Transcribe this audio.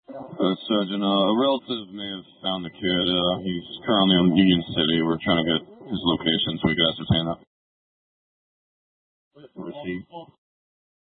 Sergeant, a relative may have found the kid. He's currently in Union City. We're trying to get his location so we can ascertain that. Receipt.